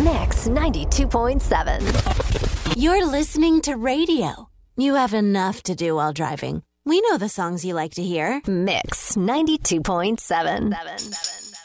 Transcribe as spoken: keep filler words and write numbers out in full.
Mix ninety-two point seven. You're listening to radio. You have enough to do while driving. We know the songs you like to hear. Mix ninety-two point seven. Seven, seven.